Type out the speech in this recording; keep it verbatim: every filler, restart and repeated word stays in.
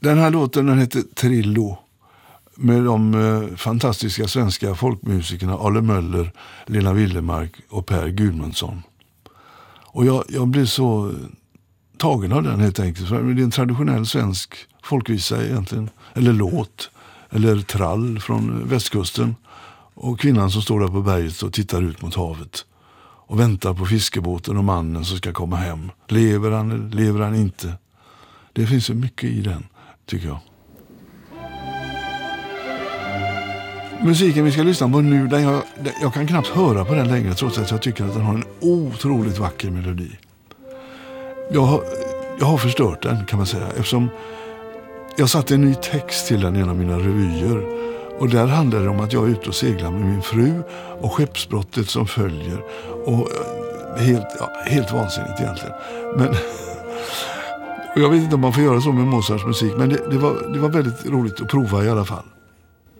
Den här låten den heter Trillo med de eh, fantastiska svenska folkmusikerna Ale Möller, Lena Willemark och Per Gudmundsson. Och jag, jag blir så tagen av den helt enkelt. För det är en traditionell svensk folkvisa egentligen. Eller låt. Eller trall från västkusten. Och kvinnan som står där på berget och tittar ut mot havet. Och väntar på fiskebåten och mannen som ska komma hem. Lever han eller lever han inte? Det finns så mycket i den, tycker jag. Musiken vi ska lyssna på nu, den jag, jag kan knappt höra på den längre trots att jag tycker att den har en otroligt vacker melodi. Jag har, jag har förstört den kan man säga eftersom jag satte en ny text till den i en av mina revyer och där handlar det om att jag är ute och seglar med min fru och skeppsbrottet som följer och helt, ja, helt vansinnigt egentligen. Men och jag vet inte om man får göra så med Mozarts musik men det, det, var, det var väldigt roligt att prova i alla fall.